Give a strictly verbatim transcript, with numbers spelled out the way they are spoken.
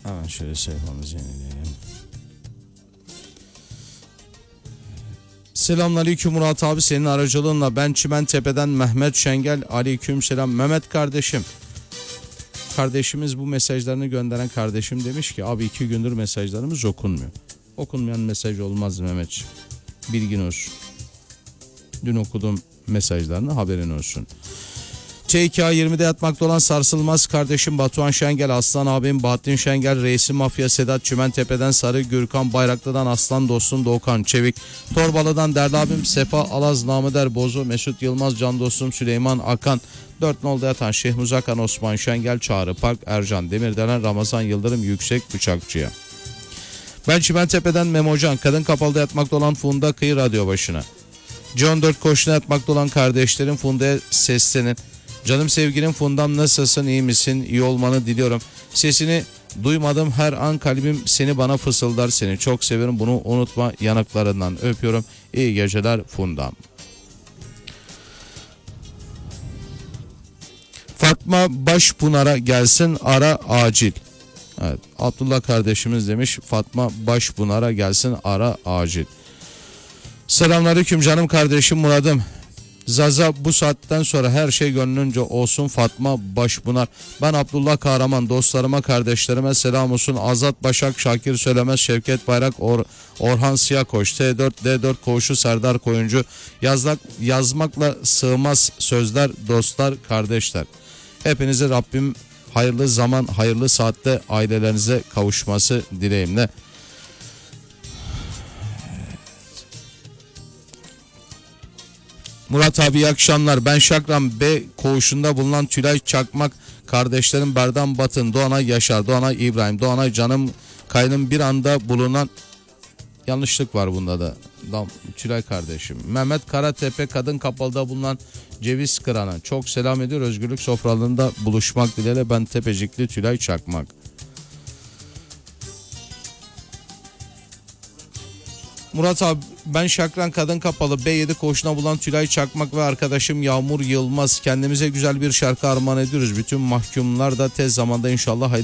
Hemen şöyle sayfamızı yenileyelim. Selamünaleyküm Murat abi, senin aracılığınla ben Çimentepe'den Mehmet Şengel. Aleyküm selam Mehmet kardeşim. Kardeşimiz, bu mesajlarını gönderen kardeşim demiş ki abi iki gündür mesajlarımız okunmuyor. Okunmayan mesaj olmaz Mehmetciğim. Bilgin olsun. Dün okudum mesajlarını, haberin olsun. T iki A yirmide yatmakta olan sarsılmaz kardeşim Batuhan Şengel, Aslan abim Bahattin Şengel, Reisi Mafya Sedat, Çimentepe'den Sarı Gürkan, Bayraklı'dan Aslan dostum Doğukan Çevik, Torbalı'dan Derdi abim Sefa Alaz, Namıder Bozu, Mesut Yılmaz, Can dostum Süleyman Akan, Dört Nol'da yatan Şeyh Muzakan, Osman Şengel, Çağrı Park, Ercan Demirdelen, Ramazan Yıldırım, Yüksek Bıçakçı'ya. Ben Çimentepe'den Memocan, kadın kapalıda yatmakta olan Funda Kıyı radyo başına. John dört koşuna yatmakta olan kardeşlerim Funda'ya seslenin. Canım sevgilim Fundam, nasılsın, iyi misin? İyi olmanı diliyorum. Sesini duymadım her an, kalbim seni bana fısıldar, seni çok severim, bunu unutma, yanaklarından öpüyorum. İyi geceler Fundam. Fatma Başpınar'a gelsin ara acil. Evet, Abdullah kardeşimiz demiş, Fatma Başpınar'a gelsin ara acil. Selamünaleyküm canım kardeşim Murat'ım. Zaza, bu saatten sonra her şey gönlünce olsun Fatma Başpınar. Ben Abdullah Kahraman, dostlarıma kardeşlerime selam olsun. Azat Başak, Şakir Söylemez, Şevket Bayrak, Or Orhan Siyakoş, T dört D dört Koğuşu, Serdar Koyuncu. Yazmak, yazmakla sığmaz sözler, dostlar, kardeşler. Hepinize Rabbim hayırlı zaman, hayırlı saatte ailelerinize kavuşması dileğimle. Murat abi iyi akşamlar. Ben Şakran B koğuşunda bulunan Tülay Çakmak kardeşlerim Berdan Batın, Doğanay Yaşar, Doğanay İbrahim, Doğanay Canım Kayının bir anda bulunan, yanlışlık var bunda da, Tülay kardeşim. Mehmet Karatepe kadın kapalıda bulunan Ceviz Kıran'a çok selam ediyor. Özgürlük sofralarında buluşmak dileğiyle ben Tepecikli Tülay Çakmak. Murat abi ben Şakran kadın kapalı B yedi koğuşuna bulan Tülay Çakmak ve arkadaşım Yağmur Yılmaz, kendimize güzel bir şarkı armağan ediyoruz. Bütün mahkumlar da tez zamanda inşallah